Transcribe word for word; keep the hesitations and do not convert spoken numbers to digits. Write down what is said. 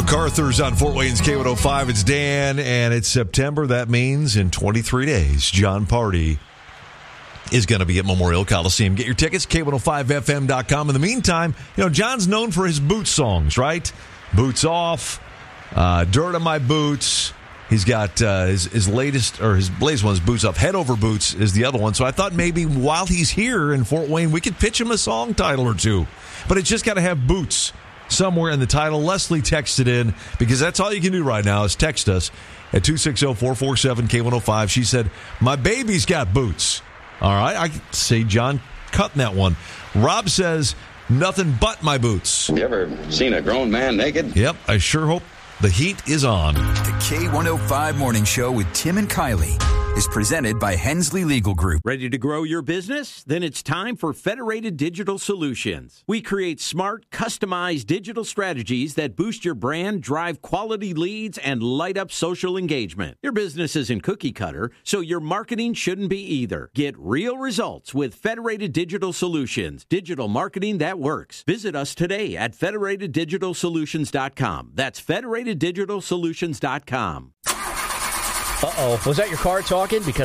MacArthur's on Fort Wayne's K one oh five. It's Dan, and it's September. That means in twenty-three days, John Party is going to be at Memorial Coliseum. Get your tickets, K one oh five F M dot com. In the meantime, you know, John's known for his boot songs, right? Boots Off, uh, Dirt on My Boots. He's got uh, his, his latest, or his latest one is Boots Off. Head Over Boots is the other one. So I thought maybe while he's here in Fort Wayne, we could pitch him a song title or two. But it's just got to have boots somewhere in the title. Leslie texted in, because that's all you can do right now is text us at two six zero, four four seven, K one oh five. She said, my baby's got boots. All right, I say John cutting that one. Rob says, nothing but my boots. Have you ever seen a grown man naked? Yep, I sure hope the heat is on. The K one oh five Morning Show with Tim and Kylie is presented by Hensley Legal Group. Ready to grow your business? Then it's time for Federated Digital Solutions. We create smart, customized digital strategies that boost your brand, drive quality leads, and light up social engagement. Your business isn't cookie cutter, so your marketing shouldn't be either. Get real results with Federated Digital Solutions. Digital marketing that works. Visit us today at Federated Digital Solutions dot com. That's Federated Digital Solutions dot com. Uh-oh. Was that your car talking? Because